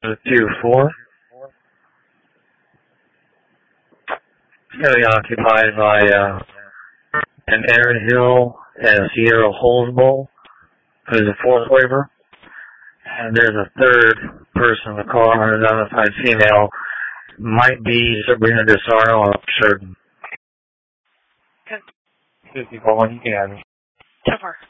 2-4. It's going to be occupied by an Aaron Hill and a Sierra Holdsbowl, who's a fourth waiver. And there's a third person in the car, an unidentified female. Might be Sabrina DeSarno, I'm not certain. Good. 54, you can have me. 10-4.